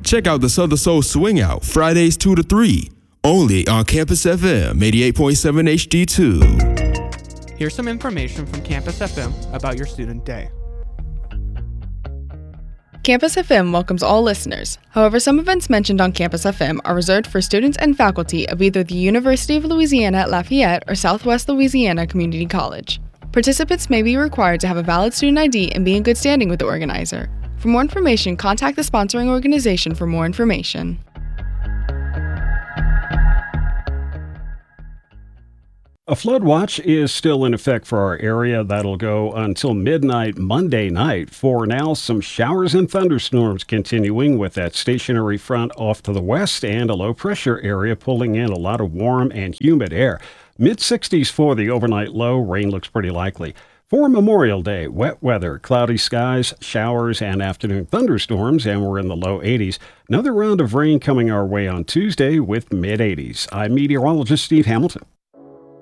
Check out the Southern Soul Swing Out Fridays 2 to 3, only on Campus FM 88.7 HD2. Here's some information from Campus FM about your student day. Campus FM welcomes all listeners. However, some events mentioned on Campus FM are reserved for students and faculty of either the University of Louisiana at Lafayette or Southwest Louisiana Community College. Participants may be required to have a valid student ID and be in good standing with the organizer. For more information, contact the sponsoring organization for more information. A flood watch is still in effect for our area. That'll go until midnight Monday night. For now, some showers and thunderstorms continuing with that stationary front off to the west and a low-pressure area pulling in a lot of warm and humid air. Mid-60s for the overnight low. Rain looks pretty likely. For Memorial Day, wet weather, cloudy skies, showers, and afternoon thunderstorms, and we're in the low 80s. Another round of rain coming our way on Tuesday with mid-80s. I'm meteorologist Steve Hamilton.